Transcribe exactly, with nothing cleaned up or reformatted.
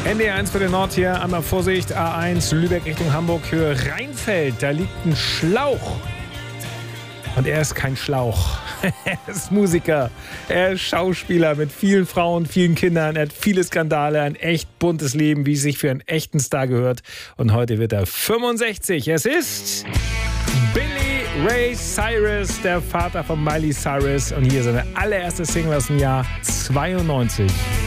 N D R eins für den Nord hier, einmal Vorsicht, A eins, Lübeck Richtung Hamburg, Höhe Rheinfeld, da liegt ein Schlauch. Und er ist kein Schlauch, er ist Musiker, er ist Schauspieler mit vielen Frauen, vielen Kindern, er hat viele Skandale, ein echt buntes Leben, wie es sich für einen echten Star gehört. Und heute wird er fünfundsechzig, es ist Billy Ray Cyrus, der Vater von Miley Cyrus. Und hier seine allererste Single aus dem Jahr zweiundneunzig.